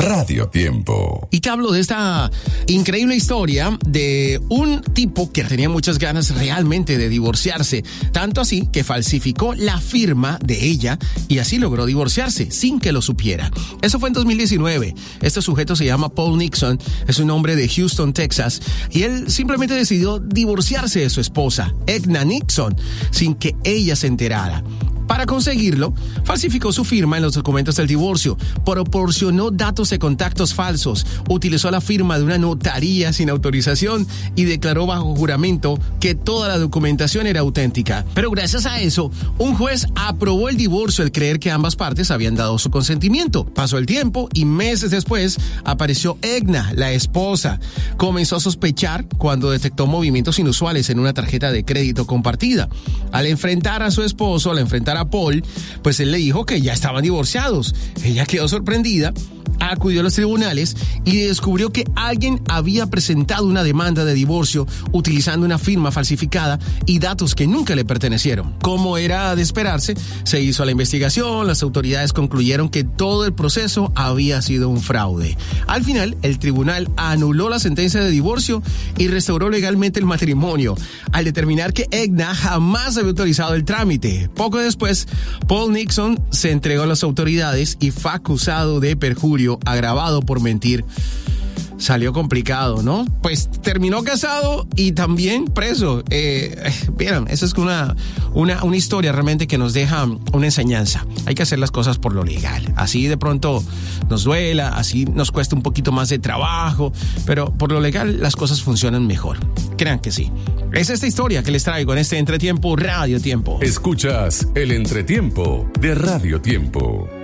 Radio Tiempo. Y te hablo de esta increíble historia de un tipo que tenía muchas ganas realmente de divorciarse, tanto así que falsificó la firma de ella y así logró divorciarse sin que lo supiera. Eso fue en 2019. Este sujeto se llama Paul Nixon, es un hombre de Houston, Texas, y él simplemente decidió divorciarse de su esposa, Edna Nixon, sin que ella se enterara. Para conseguirlo, falsificó su firma en los documentos del divorcio, proporcionó datos de contactos falsos, utilizó la firma de una notaría sin autorización y declaró bajo juramento que toda la documentación era auténtica. Pero gracias a eso, un juez aprobó el divorcio al creer que ambas partes habían dado su consentimiento. Pasó el tiempo y meses después apareció Edna, la esposa. Comenzó a sospechar cuando detectó movimientos inusuales en una tarjeta de crédito compartida. Al enfrentar a su esposo, al enfrentar a Paul, pues él le dijo que ya estaban divorciados. Ella quedó sorprendida, acudió a los tribunales y descubrió que alguien había presentado una demanda de divorcio utilizando una firma falsificada y datos que nunca le pertenecieron. Como era de esperarse, se hizo la investigación, las autoridades concluyeron que todo el proceso había sido un fraude. Al final, el tribunal anuló la sentencia de divorcio y restauró legalmente el matrimonio, al determinar que Edna jamás había autorizado el trámite. Poco después, Paul Nixon se entregó a las autoridades y fue acusado de perjurio agravado por mentir. Salió complicado, ¿no? Pues terminó casado y también preso. Vieron, esa es una historia realmente que nos deja una enseñanza. Hay que hacer las cosas por lo legal. Así de pronto nos duela, así nos cuesta un poquito más de trabajo, pero por lo legal las cosas funcionan mejor. Crean que sí. Es esta historia que les traigo en este Entretiempo Radio Tiempo. Escuchas el Entretiempo de Radio Tiempo.